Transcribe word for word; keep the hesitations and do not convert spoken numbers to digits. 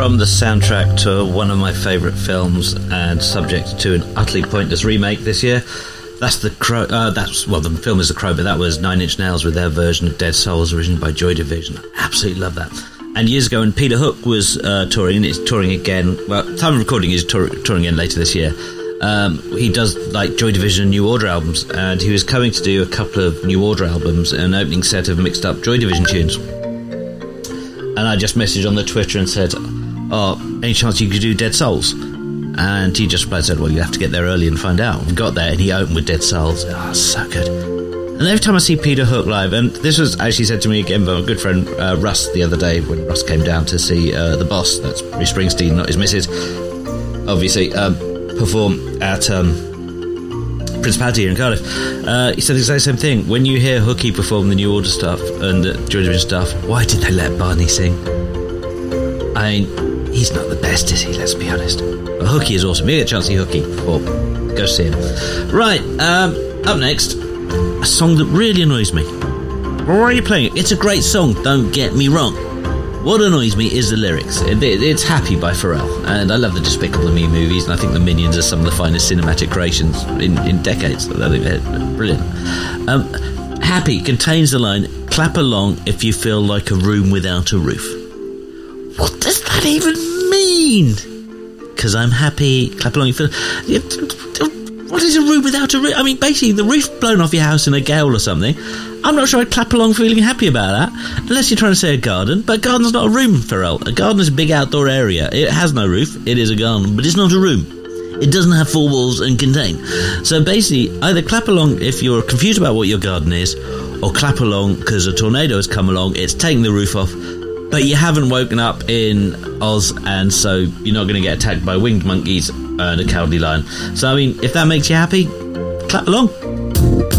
from the soundtrack to one of my favourite films and subject to an utterly pointless remake this year. That's the Crow. Uh, that's well, the film is The Crow, but that was Nine Inch Nails with their version of Dead Souls, originally by Joy Division. Absolutely love that. And years ago, when Peter Hook was uh, touring, and it's touring again. Well, time of recording is tour- touring again later this year. Um, he does like Joy Division and New Order albums, and he was coming to do a couple of New Order albums, an opening set of mixed up Joy Division tunes. And I just messaged on the Twitter and said, "Oh, any chance you could do Dead Souls?" And he just replied and said, "Well, you have to get there early and find out." We got there, and he opened with Dead Souls. Oh, so good. And every time I see Peter Hook live, and this was actually said to me again by my good friend uh, Russ the other day when Russ came down to see uh, the boss, that's Bruce Springsteen, not his missus, obviously, um, perform at um, Principality here in Cardiff. Uh, he said the exact same thing. When you hear Hooky perform the New Order stuff and the Joy Division stuff, why did they let Barney sing? I mean, he's not the best, is he? Let's be honest. But Hooky is awesome. You get a chance to see Hooky perform. Go see him. Right, um, up next, a song that really annoys me. Why are you playing it? It's a great song, don't get me wrong. What annoys me is the lyrics. It, it, it's Happy by Pharrell, and I love the Despicable Me movies, and I think the Minions are some of the finest cinematic creations in, in decades. I think they're brilliant. Um, Happy contains the line, "Clap along if you feel like a room without a roof." What does that even mean? Because I'm happy, clap along, you feel... What is a room without a roof? I mean, basically, the roof blown off your house in a gale or something. I'm not sure I'd clap along feeling happy about that, unless you're trying to say a garden. But a garden's not a room, Pharrell. A garden is a big outdoor area. It has no roof. It is a garden, but it's not a room. It doesn't have four walls and contain. So basically, either clap along if you're confused about what your garden is, or clap along because a tornado has come along, it's taking the roof off, but you haven't woken up in Oz, and so you're not going to get attacked by winged monkeys and a cowardly lion. So, I mean, if that makes you happy, clap along.